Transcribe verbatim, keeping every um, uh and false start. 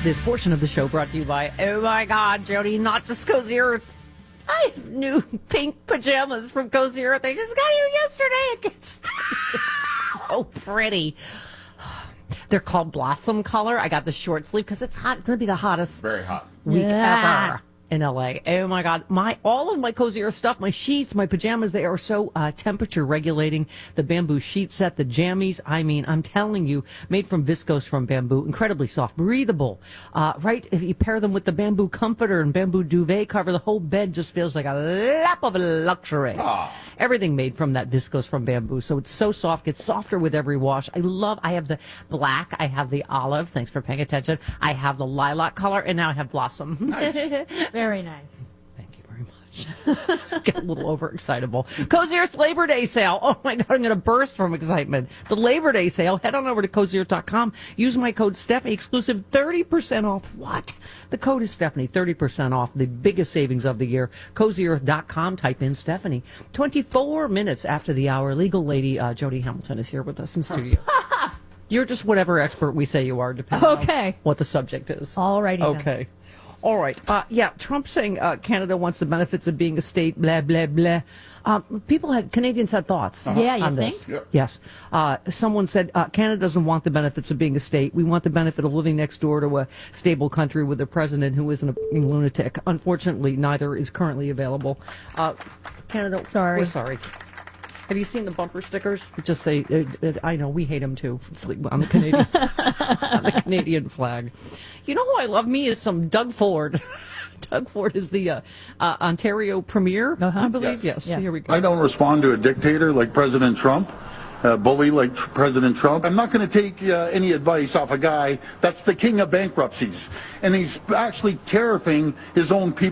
This portion of the show brought to you by, oh my God, Jody, not just Cozy Earth. I have new pink pajamas from Cozy Earth. They just got here yesterday. It's so pretty. They're called Blossom Color. I got the short sleeve because it's hot. It's going to be the hottest Very hot. week Yeah. ever in L A. Oh my God. My all of my Cozy Earth stuff, my sheets, my pajamas, they are so uh, temperature regulating. The bamboo sheet set, the jammies, I mean, I'm telling you, made from viscose from bamboo, incredibly soft, breathable. Uh, right? If you pair them with the bamboo comforter and bamboo duvet cover, the whole bed just feels like a lap of luxury. Ah. Everything made from that viscose from bamboo. So it's so soft, gets softer with every wash. I love, I have the black, I have the olive, thanks for paying attention. I have the lilac color, and now I have blossom. Nice. Very nice. Thank you very much. Get a little overexcitable. Cozy Earth Labor Day sale. Oh my God, I'm going to burst from excitement. The Labor Day sale. Head on over to cozy earth dot com. Use my code Stephanie. Exclusive thirty percent off. What? The code is Stephanie. thirty percent off. The biggest savings of the year. cozy earth dot com. Type in Stephanie. twenty-four minutes after the hour. Legal lady uh, Jody Hamilton is here with us in studio. You're just whatever expert we say you are, depending Okay. on what the subject is. All righty then. Okay. All right. Uh, yeah, Trump saying uh, Canada wants the benefits of being a state, blah, blah, blah. Um, people had, Canadians had thoughts Yeah, you on think? this. Yeah. Yes. Uh, someone said uh, Canada doesn't want the benefits of being a state. We want the benefit of living next door to a stable country with a president who isn't a lunatic. Unfortunately, neither is currently available. Uh, Canada, Sorry. we're sorry. Have you seen the bumper stickers that just say, uh, uh, I know, we hate them too. It's like on the Canadian, on the Canadian flag. You know who I love me is some Doug Ford. Doug Ford is the uh, uh, Ontario Premier, Uh-huh. I believe. Yes. Yes, Yes. here we go. I don't respond to a dictator like President Trump, a bully like tr- President Trump. I'm not going to take uh, any advice off a guy that's the king of bankruptcies. And he's actually tariffing his own people.